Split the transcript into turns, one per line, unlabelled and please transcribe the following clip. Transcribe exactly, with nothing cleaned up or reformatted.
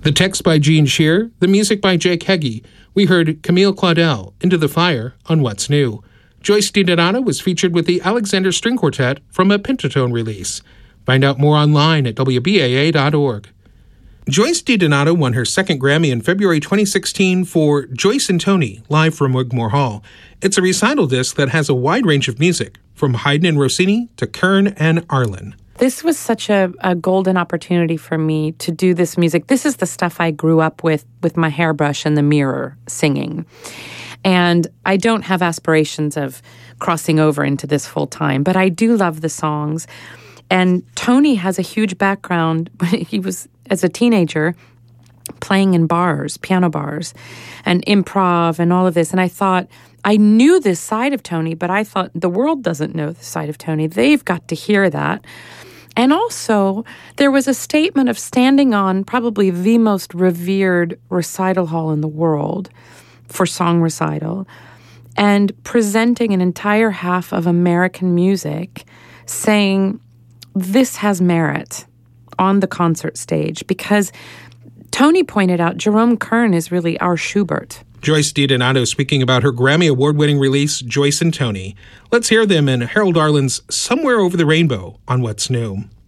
The text by Gene Shear, the music by Jake Heggie. We heard Camille Claudel, Into the Fire, on What's New. Joyce DiDonato was featured with the Alexander String Quartet from a Pentatone release. Find out more online at W B A A dot org. Joyce DiDonato won her second Grammy in February twenty sixteen for Joyce and Tony, live from Wigmore Hall. It's a recital disc that has a wide range of music, from Haydn and Rossini to Kern and Arlen.
This was such a, a golden opportunity for me to do this music. This is the stuff I grew up with, with my hairbrush and the mirror singing. And I don't have aspirations of crossing over into this full time, but I do love the songs. And Tony has a huge background. He was, as a teenager, playing in bars, piano bars, and improv and all of this. And I thought, I knew this side of Tony, but I thought the world doesn't know the side of Tony. They've got to hear that. And also, there was a statement of standing on probably the most revered recital hall in the world for song recital and presenting an entire half of American music saying, this has merit on the concert stage, because Tony pointed out Jerome Kern is really our Schubert.
Joyce DiDonato speaking about her Grammy Award-winning release, Joyce and Tony. Let's hear them in Harold Arlen's Somewhere Over the Rainbow on What's New.